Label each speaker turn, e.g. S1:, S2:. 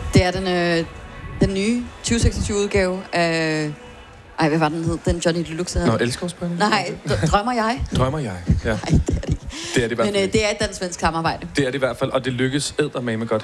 S1: Det er den nye 2026-udgave af... Ej, hvad var den hed? Den Johnny Deluxe havde.
S2: Nå, Elskovsbønnen?
S1: Nej, Drømmer jeg?
S2: Drømmer jeg, ja.
S1: Nej, det er det ikke.
S2: Det er det i hvert fald.
S1: Men det er et dansk-svensk samarbejde.
S2: Det er det i hvert fald, og det lykkes eddermame godt